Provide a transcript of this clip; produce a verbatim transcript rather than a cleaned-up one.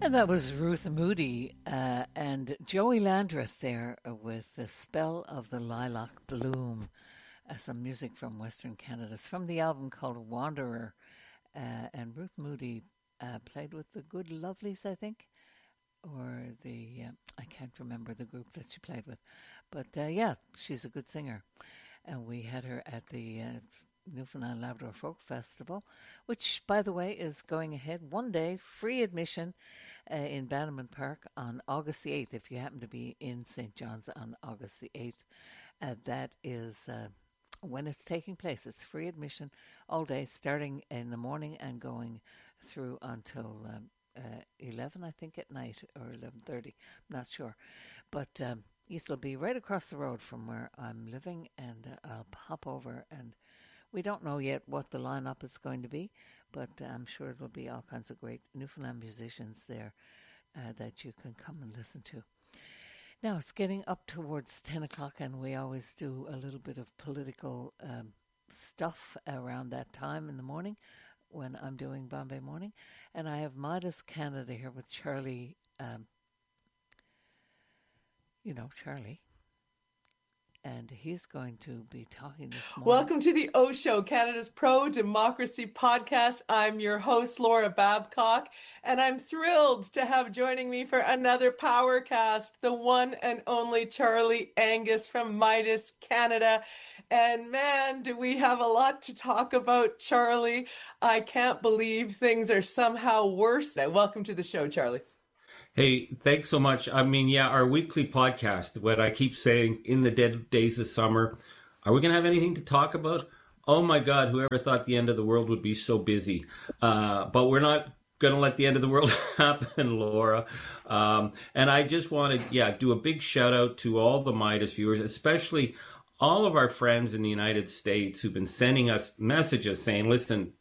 And that was Ruth Moody uh, and Joey Landreth there with The Spell of the Lilac Bloom. Uh, some music from Western Canada. It's from the album called Wanderer. Uh, and Ruth Moody uh, played with the Good Lovelies, I think. Or the, uh, I can't remember the group that she played with. But uh, yeah, she's a good singer. And we had her at the uh, Newfoundland Labrador Folk Festival, which, by the way, is going ahead one day, free admission uh, in Bannerman Park on August the eighth, if you happen to be in Saint John's on August the eighth. Uh, that is uh, when it's taking place. It's free admission all day, starting in the morning and going through until um, uh, eleven, I think, at night, or eleven thirty, I'm not sure. But um, it'll be right across the road from where I'm living, and uh, I'll pop over, and we don't know yet what the lineup is going to be, but I'm sure it'll be all kinds of great Newfoundland musicians there uh, that you can come and listen to. Now, it's getting up towards ten o'clock, and we always do a little bit of political um, stuff around that time in the morning when I'm doing Bombay Morning. And I have Midas Canada here with Charlie, um, you know, Charlie. And he's going to be talking this morning. Welcome to the O Show, Canada's pro-democracy podcast. I'm your host, Laura Babcock, and I'm thrilled to have joining me for another Powercast, the one and only Charlie Angus from Midas Canada. And man, do we have a lot to talk about, Charlie. I can't believe things are somehow worse. Welcome to the show, Charlie. Hey, thanks so much. I mean, yeah, our weekly podcast, what I keep saying, in the dead days of summer, are we going to have anything to talk about? Oh my God, whoever thought the end of the world would be so busy. Uh, but we're not going to let the end of the world happen, Laura. Um, and I just want to, yeah, do a big shout out to all the Midas viewers, especially all of our friends in the United States who've been sending us messages saying, listen,